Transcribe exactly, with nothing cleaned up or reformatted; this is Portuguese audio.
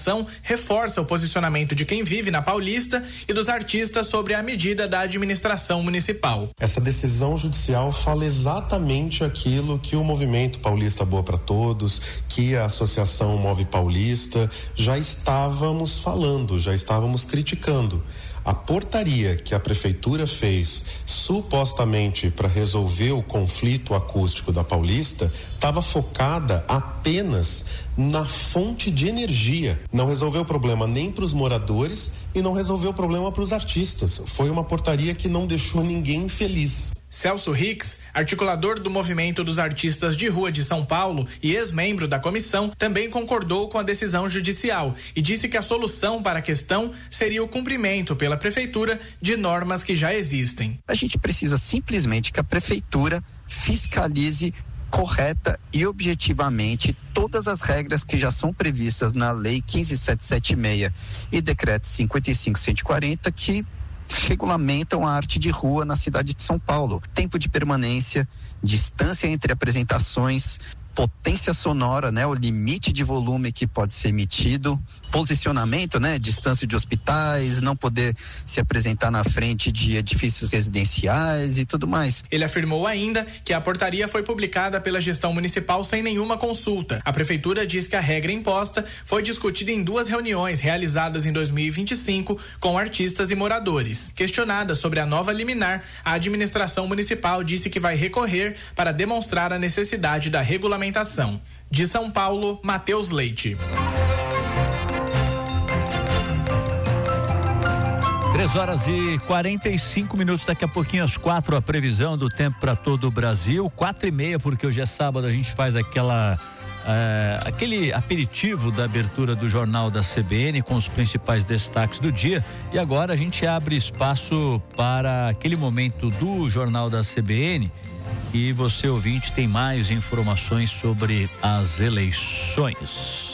ação reforça o posicionamento de quem vive na Paulista e dos artistas sobre a medida da administração municipal. Essa decisão judicial fala exatamente aquilo que o Movimento Paulista Boa para Todos, que a Associação Move Paulista, já estávamos falando, já estávamos criticando. A portaria que a prefeitura fez supostamente para resolver o conflito acústico da Paulista estava focada apenas na fonte de energia. Não resolveu o problema nem para os moradores e não resolveu o problema para os artistas. Foi uma portaria que não deixou ninguém feliz. Celso Rix, articulador do Movimento dos Artistas de Rua de São Paulo e ex-membro da comissão, também concordou com a decisão judicial e disse que a solução para a questão seria o cumprimento pela prefeitura de normas que já existem. A gente precisa simplesmente que a prefeitura fiscalize correta e objetivamente todas as regras que já são previstas na Lei quinze mil setecentos e setenta e seis e Decreto cinquenta e cinco mil cento e quarenta, que regulamentam a arte de rua na cidade de São Paulo. Tempo de permanência, distância entre apresentações, potência sonora, né, o limite de volume que pode ser emitido, posicionamento, né, distância de hospitais, não poder se apresentar na frente de edifícios residenciais e tudo mais. Ele afirmou ainda que a portaria foi publicada pela gestão municipal sem nenhuma consulta. A prefeitura diz que a regra imposta foi discutida em duas reuniões realizadas em dois mil e vinte e cinco com artistas e moradores. Questionada sobre a nova liminar, a administração municipal disse que vai recorrer para demonstrar a necessidade da regulamentação. De São Paulo, Matheus Leite. três horas e quarenta e cinco minutos, daqui a pouquinho às quatro, a previsão do tempo para todo o Brasil. Quatro e meia, porque hoje é sábado, a gente faz aquela é, aquele aperitivo da abertura do Jornal da C B N com os principais destaques do dia. E agora a gente abre espaço para aquele momento do Jornal da C B N e você, ouvinte, tem mais informações sobre as eleições.